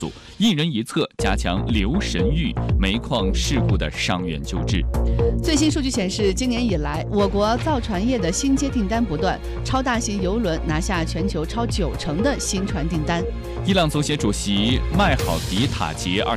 一人一策，加强留神域煤矿事故的伤员救治。 最新数据显示，今年以来，我国造船业的新接订单不断，超大型邮轮拿下全球超90%的新船订单。 伊朗足协主席麦好迪塔杰